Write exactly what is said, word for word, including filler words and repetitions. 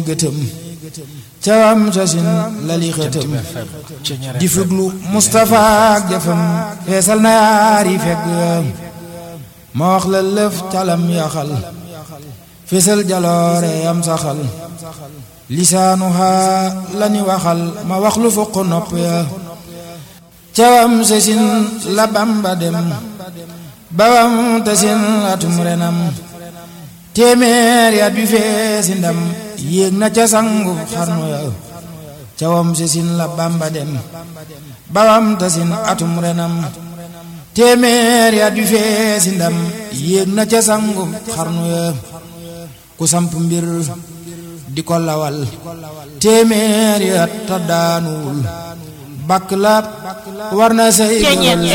gëtëm cawam sasin lali xëtëm di fuglu Mustafa ak jëfam feesal na yaari fegg ma wax la lëf calam yaxal feesal jaloore am saxal lisaanuha lani waxal ma wax lu fokk nopp ya cawam sasin la Bamba dem bawam tasin atum renam téeméer ya du feesi ndam yéeg na ca sangu xarnu ya cawam sasin la Bamba dem bawam tasin atum renam téeméer ya du feesi ndam yéeg na ca sangu xarnu ya ku samp mbir di ko lawal téeméer ya ta daanuwul bakk la war na say